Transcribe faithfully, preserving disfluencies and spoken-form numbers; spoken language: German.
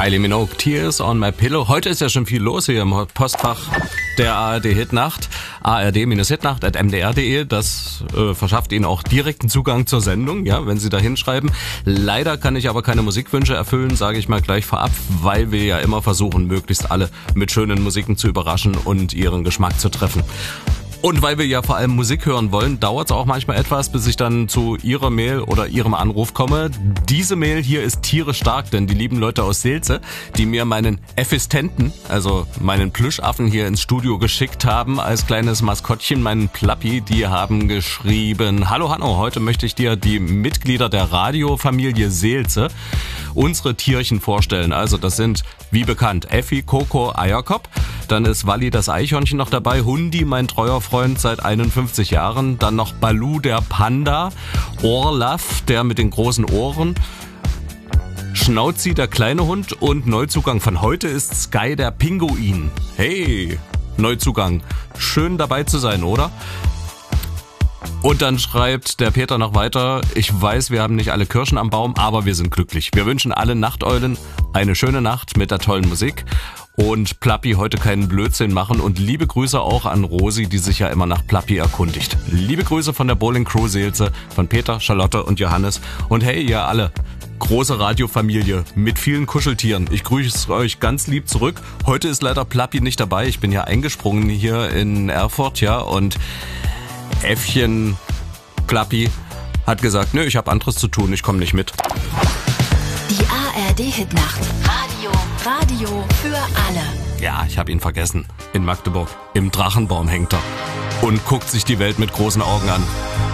Kylie Minogue, Tears on my Pillow. Heute ist ja schon viel los hier im Postfach der A R D Hitnacht. A R D-Hitnacht at m d r punkt d e. Das äh, verschafft Ihnen auch direkten Zugang zur Sendung, ja, wenn Sie da hinschreiben. Leider kann ich aber keine Musikwünsche erfüllen, sage ich mal gleich vorab, weil wir ja immer versuchen, möglichst alle mit schönen Musiken zu überraschen und ihren Geschmack zu treffen. Und weil wir ja vor allem Musik hören wollen, dauert es auch manchmal etwas, bis ich dann zu Ihrer Mail oder Ihrem Anruf komme. Diese Mail hier ist tierisch stark, denn die lieben Leute aus Seelze, die mir meinen Effistenten, also meinen Plüschaffen hier ins Studio geschickt haben, als kleines Maskottchen, meinen Plappi, die haben geschrieben: Hallo Hanno, heute möchte ich dir die Mitglieder der Radiofamilie Seelze, unsere Tierchen vorstellen. Also das sind, wie bekannt, Effi, Coco, Eierkopf, dann ist Walli das Eichhörnchen noch dabei, Hundi, mein treuer Freund seit einundfünfzig Jahren, dann noch Balu der Panda, Orlaf, der mit den großen Ohren, Schnauzi der kleine Hund und Neuzugang von heute ist Sky der Pinguin. Hey, Neuzugang, schön dabei zu sein, oder? Und dann schreibt der Peter noch weiter: Ich weiß, wir haben nicht alle Kirschen am Baum, aber wir sind glücklich. Wir wünschen allen Nachteulen eine schöne Nacht mit der tollen Musik. Und Plappi heute keinen Blödsinn machen und liebe Grüße auch an Rosi, die sich ja immer nach Plappi erkundigt. Liebe Grüße von der Bowling Crew Seelze, von Peter, Charlotte und Johannes. Und hey, ihr alle, große Radiofamilie mit vielen Kuscheltieren. Ich grüße euch ganz lieb zurück. Heute ist leider Plappi nicht dabei. Ich bin ja eingesprungen hier in Erfurt, ja, und Äffchen Plappi hat gesagt, nö, ich habe anderes zu tun, ich komme nicht mit. Die A R D Hitnacht. Radio, Radio für alle. Ja, ich habe ihn vergessen. In Magdeburg. Im Drachenbaum hängt er. Und guckt sich die Welt mit großen Augen an.